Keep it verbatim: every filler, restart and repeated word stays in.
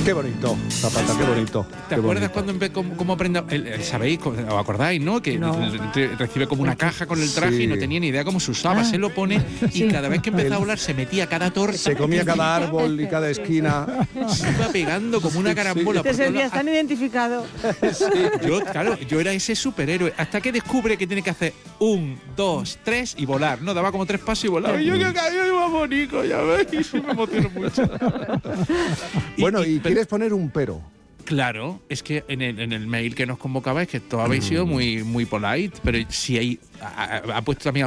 Qué bonito, Zapata, qué bonito. ¿Te qué acuerdas bonito. cuando empe- cómo, cómo aprende? el- el- ¿Sabéis? ¿Os acordáis, no? Que No. re- recibe como una caja con el traje Sí. y no tenía ni idea cómo se usaba. Ah. Se lo pone y Sí. cada vez que empezaba a volar se metía cada torta. Se comía cada árbol y cada esquina. Se iba pegando como una carambola. Te por todos sentías lados. tan identificado. Yo, claro, yo era ese superhéroe. Hasta que descubre que tiene que hacer un, dos, tres y volar. No, daba como tres pasos y volaba. Y yo que caí iba bonito, ya veis. Me emociono mucho. Bueno, y pero- quieres poner un pero. Claro, es que en el, en el mail que nos convocaba es que todos habéis sido muy, muy polite, pero si hay, ha, ha puesto también